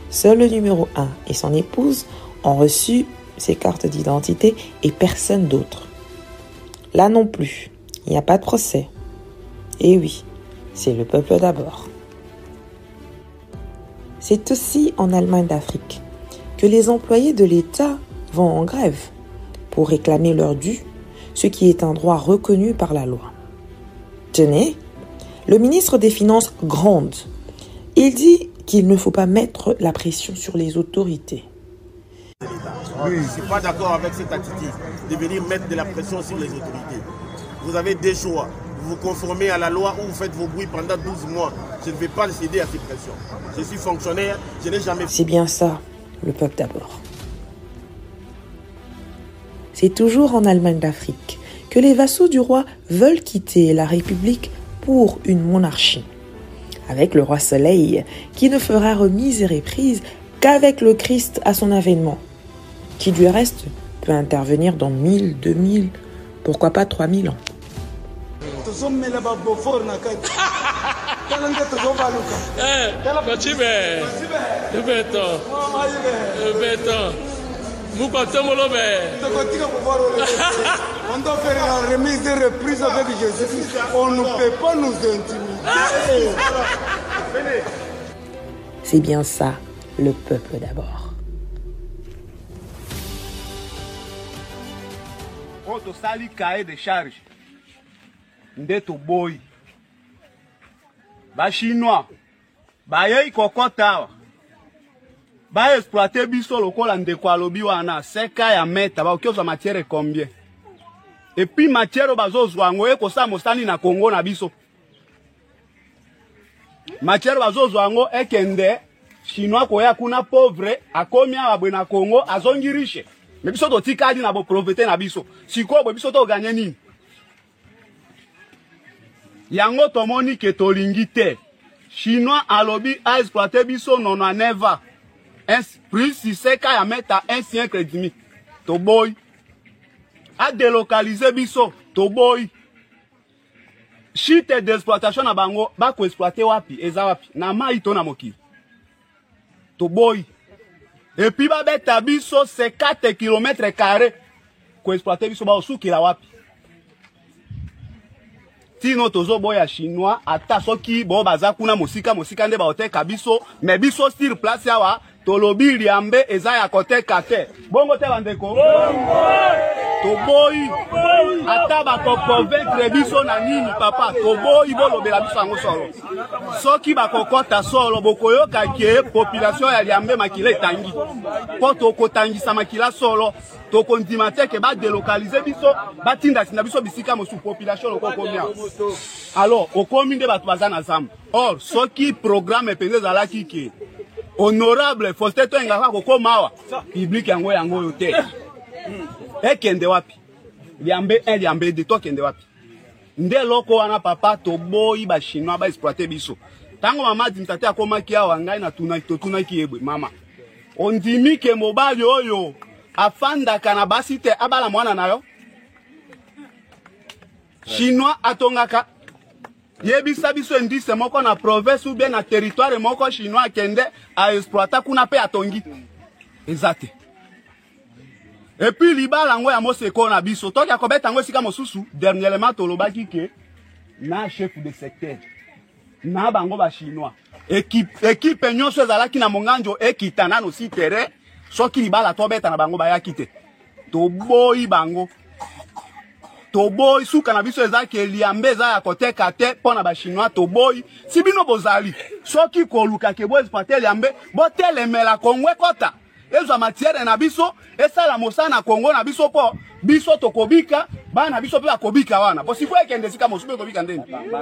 Seul le numéro 1 et son épouse ont reçu ces cartes d'identité et personne d'autre. Là non plus, il n'y a pas de procès. Et oui, c'est le peuple d'abord. C'est aussi en Allemagne d'Afrique que les employés de l'État vont en grève pour réclamer leur dû, ce qui est un droit reconnu par la loi. Tenez, le ministre des Finances gronde. Il dit qu'il ne faut pas mettre la pression sur les autorités. Oui, je ne suis pas d'accord avec cette attitude de venir mettre de la pression sur les autorités. Vous avez des choix. Vous vous conformez à la loi ou vous faites vos bruits pendant 12 mois. Je ne vais pas céder à ces pressions. Je suis fonctionnaire, je n'ai jamais... C'est bien ça, le peuple d'abord. C'est toujours en Allemagne d'Afrique que les vassaux du roi veulent quitter la République pour une monarchie. Avec le roi Soleil, qui ne fera remise et reprise qu'avec le Christ à son avènement, qui du reste peut intervenir dans 1000, 2000, pourquoi pas 3000 ans. On doit faire la remise de reprise avec Jésus. On ne peut pas nous intimider. C'est bien ça, le peuple d'abord. Quand sali cahier de charge, ndeto boy. Ba chinois, ba yei kokota. Ba exploiter biso lokola ndeko alobi wana seka ya meta ba okioza matière combien. Et puis matière bazozwa ngo ekosa mosani na Congo na biso. Matière bazozwa ngo ekende chinois koya kuna pauvre akomi abwe na Congo azongi riche. Mais biso to tikadi na bo profiter na biso. Siko bo biso to gagner nini? Yango tomoni ke tolingi te. Chinois alobi a exploiter biso nona neva. Plus si c'est qu'à mettre un siècle et demi. To boy. A délocaliser biso. To boy. Chite d'exploitation na bango. Ba ko exploiter wapi. Eza wapi. Na ma ito na mokili. To boy. Et puis ba beta biso 4 km². Ko exploiter biso ba osuki la wapi. Tino tozo boya chinois. Ata soki bo baza kuna mosika nde ba oteka biso. Mais biso sur place yawa. Tolobi liambe eza ya kote kate. Bongo te bandeko. Toboyi. Ata ba ko convaincre biso na nini papa. Toboyi bolobela biso yango solo. Soki ba kokota solo bokoyoka ke population ya liambe makila etangi. Po tokotangisa makila solo. Tokondima te ke ba délocaliser biso. Ba tinda sina biso bisika mosu population lokokomia. Alors, okomi nde batu baza na zamba. Or, soki programme epende zalaki ke honorable Faustin Toengaka kokomawa public yango yote. Ekende wapi? Liambe 1 liambe 2 to kende wapi? Nde loko wana papa to boyi ba chinois ba exploiter biso. Tango mama dimtate akomaki awa ngai na tuna ki ebwe mama. Ondimi ke mobali oyo afanda kana basite abala mwana nayo. Chinois atongaka yebisa biso indice moko na province ou bien na territoire moko chinois kende a exploiter kuna pe atongi. Exact. Et puis libala ngo ya moseko na biso toki akobeta ngo sika mosusu dernièrement tolobaki ke na chef de secteur na bango ba chinois équipe nyonso ezalaki na monganjo ekitana no si terrain soki libala tobeta na bango bayaki te to boyi bango to boy suka na biso ezaki liambe za ya koteka te pona ba chinois to boy sibino bozali soki koluka ke bo exploiter liambe bo telemela Kongo kota ezo matière na biso esala mosana Kongo na biso po biso tokobika bana biso pe akobika wana po siko ekende sika mosupe kobika ndeni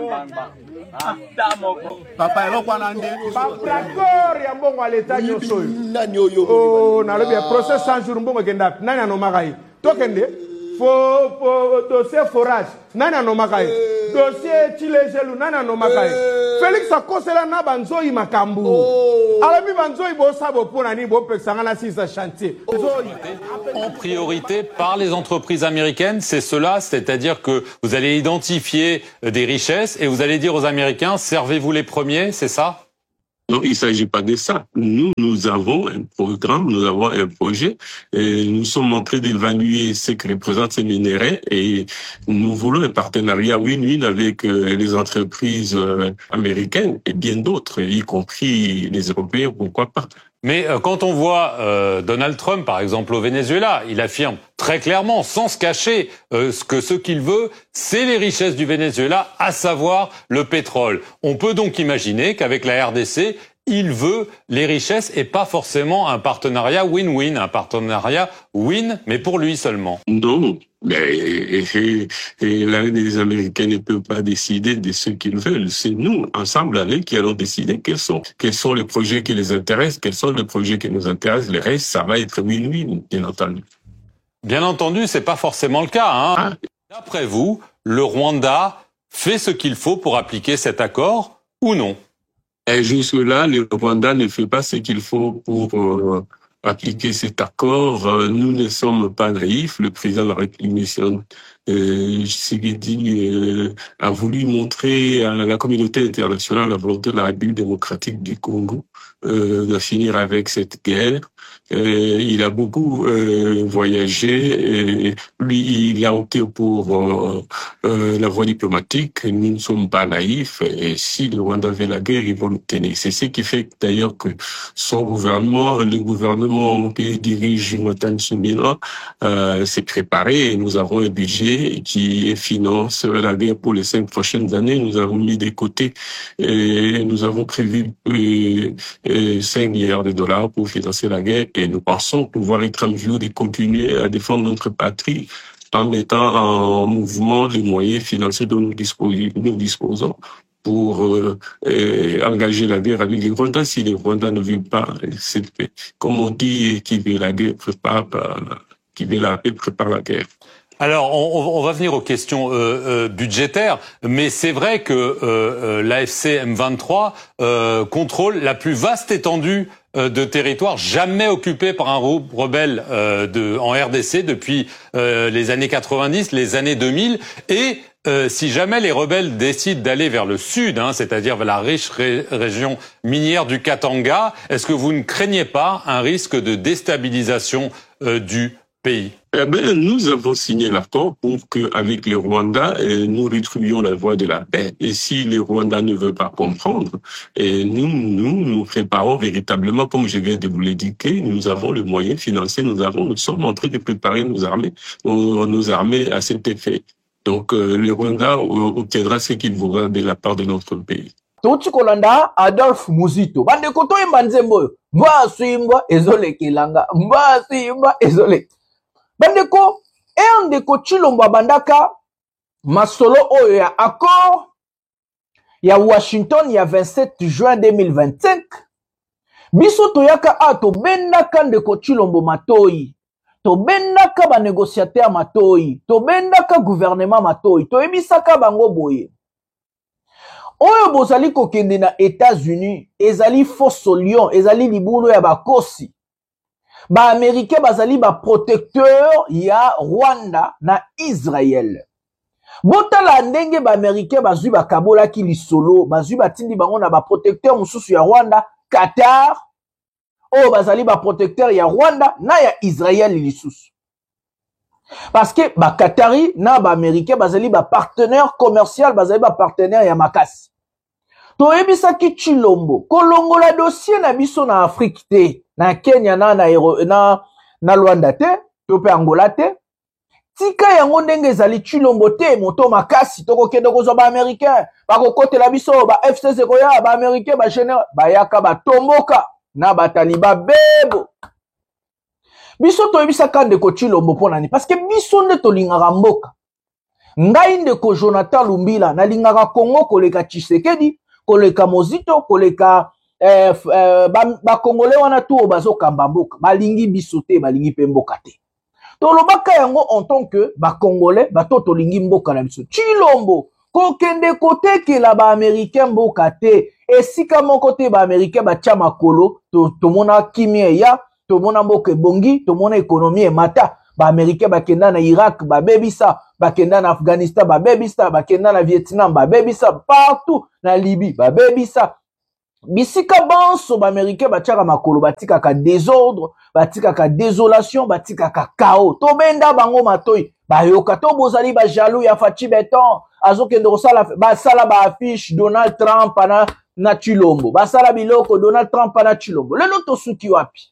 papa eloko na nde d'accord ya mbongo aleta nyoso nani oyo oh na lobi procès 100 jours mbongo kenda nani anomakai tokende dossier forage nani anomakai dossier chilejelu nani anomakai Félix akosela na banzoi makambu alabi banzoi bo sabo pona ni bo pexanga na sisa chantier en priorité par les entreprises américaines, c'est cela, c'est-à-dire que vous allez identifier des richesses et vous allez dire aux Américains servez-vous les premiers, c'est ça? Non, il ne s'agit pas de ça. Nous avons un programme, nous avons un projet. Et nous sommes en train d'évaluer ce que représentent ces minerais et nous voulons un partenariat win-win avec les entreprises américaines et bien d'autres, y compris les Européens, pourquoi pas. Mais quand on voit Donald Trump, par exemple, au Venezuela, il affirme très clairement, sans se cacher, que ce qu'il veut, c'est les richesses du Venezuela, à savoir le pétrole. On peut donc imaginer qu'avec la RDC, il veut les richesses et pas forcément un partenariat win-win, un partenariat win, mais pour lui seulement. Non. Mais les Américains ne peuvent pas décider de ce qu'ils veulent. C'est nous, ensemble avec, qui allons décider quels sont les projets qui les intéressent, quels sont les projets qui nous intéressent. Le reste, ça va être win-win, bien entendu. Bien entendu, c'est pas forcément le cas, hein. D'après vous, le Rwanda fait ce qu'il faut pour appliquer cet accord ou non? Et jusque-là, le Rwanda ne fait pas ce qu'il faut pour appliquer cet accord. Nous ne sommes pas naïfs. Le président de la République, Tshisekedi, a voulu montrer à la communauté internationale la volonté de la République démocratique du Congo de finir avec cette guerre. Il a beaucoup voyagé. Lui, il a opté pour la voie diplomatique. Nous ne sommes pas naïfs. Et si le Rwanda veut la guerre, ils vont l'obtenir. C'est ce qui fait d'ailleurs que son gouvernement, le gouvernement qui dirige Jonathan Tsumila, s'est préparé. Et nous avons un budget qui finance la guerre pour les 5 prochaines années. Nous avons mis de côté et nous avons prévu 5 milliards de dollars pour financer la guerre. Et nous pensons pouvoir être en mesure de continuer à défendre notre patrie en mettant en mouvement les moyens financiers dont nous disposons pour engager la guerre avec les Rwandais. Si les Rwandais ne veulent pas cette paix, comme on dit, qui veut la guerre prépare la guerre. Alors, on va venir aux questions budgétaires, mais c'est vrai que l'AFC M23 contrôle la plus vaste étendue de territoire jamais occupé par un groupe rebelle en RDC depuis les années 90, les années 2000, et si jamais les rebelles décident d'aller vers le sud, c'est-à-dire vers la riche région minière du Katanga, est-ce que vous ne craignez pas un risque de déstabilisation du pays? Eh bien, nous avons signé l'accord pour qu'avec les Rwandais, nous retrouvions la voie de la paix. Et si les Rwandais ne veulent pas comprendre, et nous préparons véritablement, comme je viens de vous l'indiquer, nous avons le moyen financier, nous sommes en train de préparer nos armées à cet effet. Donc, le Rwanda obtiendra ce qu'il voudra de la part de notre pays. Touti kolanda Adolphe Muzito. Bande koto imbanzembo. Mba suimba ezole kilanga. Mba suimba ezole. Bandeko, ndeko Chilombo bandaka masolo oyo ya accord ya Washington ya 27 juin 2025. Biso toyaka to bendaka ndeko Chilombo matoi. To bendaka ba négociateur matoi. To bendaka gouvernement matoi. To ebisaka bango boye. Oyo bozali kokende na États-Unis, ezali fausse lion, ezali libulu ya bakosi. Ba Américain bazali ba protecteur ya Rwanda na Israël. Botala ndenge ba Américain bazui ba kabola ki lisolo, bazui ba tindi bango na ba protecteur mususu ya Rwanda, Qatar. Oh bazali ba protecteur ya Rwanda na ya Israël lisusu. Parce que ba Qatari na ba Américain bazali ba partenaire commercial, bazali ba partenaire ya makasi. To ebisaki Chilombo, kolongola dossier na biso na Afrique te, na Kenya na Luanda te, to pe Angola te. Tika yango ndenge ezali Chilombo te, moto makasi, toko kende kozwa ba Américain, bako kote la biso, ba FCC koya, ba Américain, ba général, ba yaka ba tomboka, na ba taliba bebo. Biso to ebisaka ndeko Chilombo pona ni, parce que biso nde to lingaka mboka. Ngai ndeko Jonathan Lumbila, na lingaka Congo koleka Tshisekedi, koleka Mozito, koleka ba Congolais wana tu bazo kamba mboka, balingi biso te, balingi pe mboka te. To lobaka yango en tant que ba Congolais, bato to lingi mboka na biso. Chilombo kokende kote la ba Américain mboka te, esika moko te ba Américain ba tia makolo, to mona kimia ya, to mona mboka bongi, to mona économie mata. Ba Américain ba kenda na Irak, ba bebisa, ba kenda na Afghanistan, ba bebisa, ba kenda na Vietnam, ba bebisa, partout na Libye, ba bebisa. bisika banso ba-américain batiaka makolo batikaka désordre, batikaka désolation, batikaka chaos. To benda bango matoi, bayoka to bozali ba jaloux ya Fachi Beton, azokende kosala basala ba affiche Donald Trump na Chilombo. Basala biloko Donald Trump na Chilombo. Lelo to suki wapi?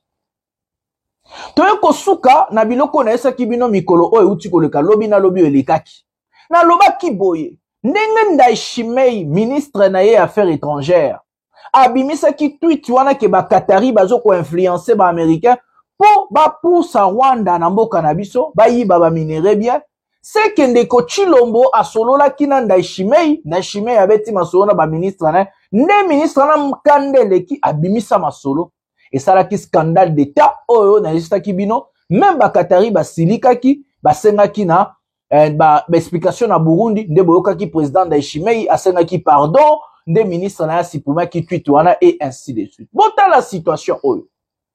Toyo kosuka na biloko na esaki bino mikolo oyo uti koleka lobi na lobi elekaki. Na lobaki boye. Ndenge Ndayishimiye ministre na ye affaires étrangères. Abimisaki tweet wana ke ba Qatari bazo ko influencer ba américain po ba poussa Rwanda na mboka na biso ba yiba ba minere bien. C'est que ndeko Chilombo asolola kina Ndayishimiye abeti masolo na ba ministre na ne ministre na mkandele ki abimisa masolo. Et ça là qui scandale d'état oyo na yistaki bino même ba Qatari ba silikaki ba sengaki na ba explication na Burundi nde boyokaki président Ndayishimiye asengaki pardon nde ministre na sipuma ki tweet wana et ainsi de suite. Bota la situation oyo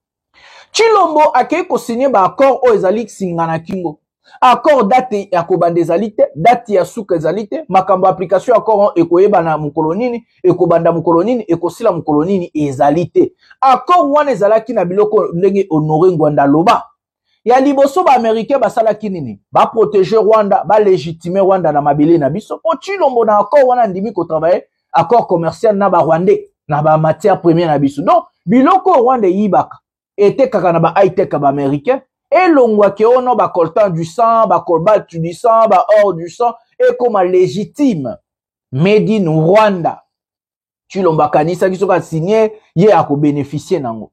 Chilombo akei ko signer ba accord oyo ezali singana kingo accord date ya kobanda ezali te date ya suka ezali te makambo application accord ekoyeba na mukolonini ekobanda mukolonini ekosila mukolonini ezali te accord wana ezalaki na biloko ndenge Honoré Ngwanda loba ya liboso ba américain basalaki nini ba protéger Rwanda ba légitimer Rwanda na mabele na biso po Chilombo na accord wana ndimi ko travailler accord commercial na ba Rwandais na ba matière première na biso donc biloko Rwanda yibaka était kaka na ba high tech ba américain et longwa ke ono ba coltan du sang ba cobalt du sang ba or du sang et comme légitime made in Rwanda Chilombo kanisa kisoka signé ye ako bénéficier nango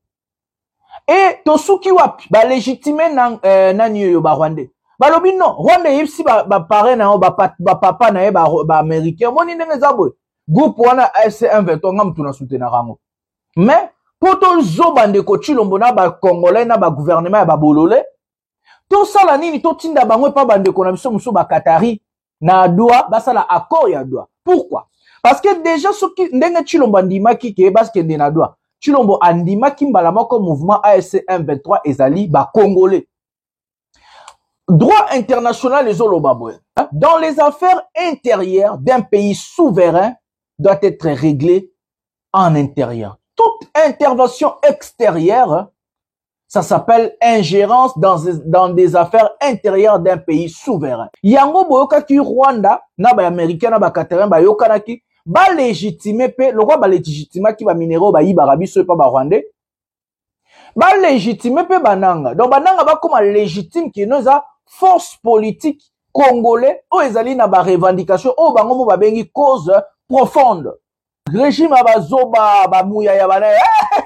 et tosuki wapi ba légitimer nani yo ba Rwandais balobi non Rwanda yipsi ba parrain na ba papa na ye ba américain moni ndenge zabwe groupe wana AFC M23 ngam tuna soutenir rango mais poto zoba ndeko Chilombo na ba congolais na ba gouvernement ya ba bolole to sala nini to tinda bango pa bandeko na biso muso ba Qatari na Doha basala accord ya Doha. Pourquoi? Parce que déjà soki ndenge Chilombo andimaki ke baskende na Doha Chilombo andimaki mbala moko mouvement AFC M23 ezali ba congolais. Droit international les olobaboy. Dans les affaires intérieures d'un pays souverain doit être réglé en intérieur. Toute intervention extérieure, ça s'appelle ingérence dans des affaires intérieures d'un pays souverain. Yango boyoka ki Rwanda, na ba américain na ba Qatarin ba yoka ki ba légitimer pe le roi ba légitimer ki ba minéraux ba yiba rabiso pa ba Rwandais. Ba légitimer pe bananga. Donc bananga ba comme légitime ki noza force politique congolais o ezali na ba revendication o bango mo ba bengi cause profonde. Régime abazoba bamouya ya bana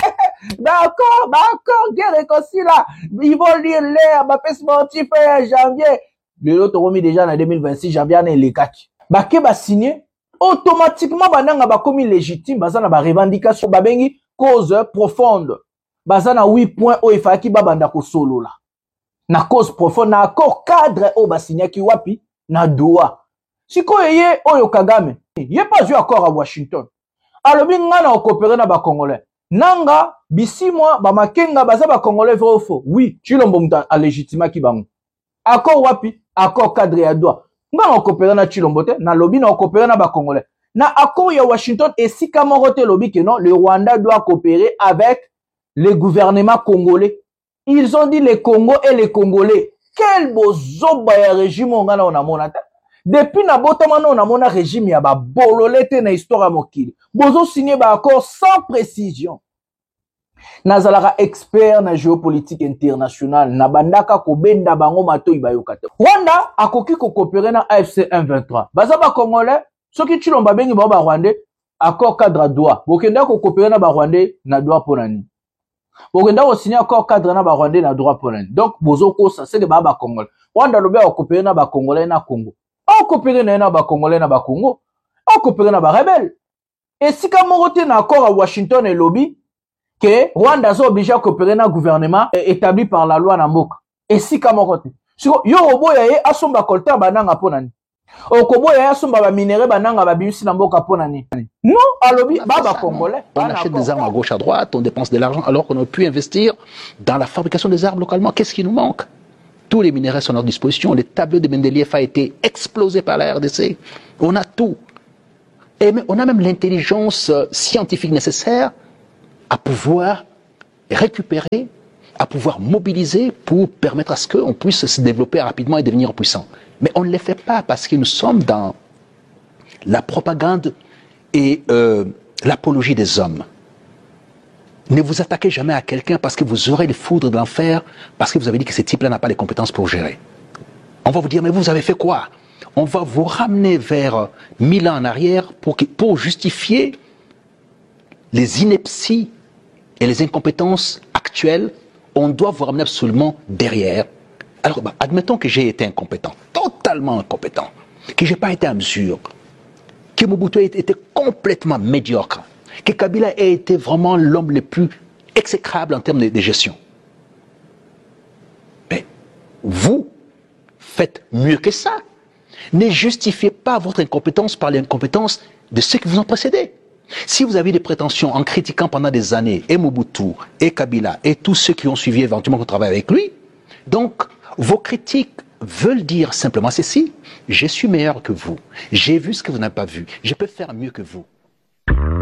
d'accord guerre réconcilie là ils vont lire l'air ba pes sportif janvier le l'autre remis déjà en 2026 janvier na lekaki bake ba signer automatiquement bananga ba komi légitime bazana ba revendication ba bengi cause profonde bazana 8 points o ifaki babanda ko solo là na cause profonde na accord cadre o ba signaki wapi na Doha siko yeye oyo Kagame yé pas eu accord à Washington. Alors, ngana coopérer na ba Congolais. Nanga, bisi moi, ba makenga baza ba Congolais vrai ou faux? Oui, Chilombo muta a légitima ki bango. Accord wapi? Accord cadre ya Doha. Ngana coopérer na Chilombo te, na lobby na coopérer na ba Congolais. Na accord ya Washington et si kamorote lobby que non, le Rwanda doit coopérer avec les gouvernements congolais. Ils ont dit les Congo et les Congolais. Quel beau zoba ya régime ngana on a monata. Depuis na botamano na mona régime ya ba bololete na histoire mokili. Bozo signé ba accord sans précision. Nazalaka expert na géopolitique internationale na bandaka ko benda bango matoi bayokate. Rwanda akoki ko coopérer na AFC M23. Baza ba Congolais, soki Chilombo bengi ba Rwandais, accord cadre à Doha. Bokenda ko coopérer na ba Rwandais na Doha ponani. Bokenda ko signer accord cadre na ba Rwandais na Doha ponani. Donc bozo ko ça c'est de ba Congolais. Rwanda lobe ko coopérer na ba Congolais na Congo. On coopérer na ba Congolais na ba Congo. On coopérer na ba rebelle. Et si comme on na accord à Washington et lobby que Rwanda est obligé à coopérer na gouvernement établi par la loi na mboka. Et si comme on si yo oboya ye asomba kolta bananga ponani. Okoboya asomba ba minéraux bananga ba bimisi na mboka ponani. Non, à lobby ba Congolais. On achète des armes à gauche à droite, on dépense de l'argent alors qu'on aurait pu investir dans la fabrication des armes localement. Qu'est-ce qui nous manque? Tous les minéraux sont à notre disposition. Le tableau de Mendeleïev a été explosé par la RDC. On a tout. Et on a même l'intelligence scientifique nécessaire à pouvoir récupérer, à pouvoir mobiliser pour permettre à ce qu'on puisse se développer rapidement et devenir puissant. Mais on ne les fait pas parce que nous sommes dans la propagande et l'apologie des hommes. Ne vous attaquez jamais à quelqu'un parce que vous aurez les foudres de l'enfer, parce que vous avez dit que ce type-là n'a pas les compétences pour gérer. On va vous dire, mais vous avez fait quoi? On va vous ramener vers 1000 ans en arrière pour justifier les inepties et les incompétences actuelles. On doit vous ramener absolument derrière. Alors, admettons que j'ai été incompétent, totalement incompétent, que je n'ai pas été à mesure, que Mobutu ait été complètement médiocre, que Kabila ait été vraiment l'homme le plus exécrable en termes de gestion. Mais vous faites mieux que ça. Ne justifiez pas votre incompétence par l'incompétence de ceux qui vous ont précédé. Si vous avez des prétentions en critiquant pendant des années et Mobutu, et Kabila, et tous ceux qui ont suivi éventuellement qu'on travaille avec lui, donc vos critiques veulent dire simplement ceci: je suis meilleur que vous, j'ai vu ce que vous n'avez pas vu, je peux faire mieux que vous.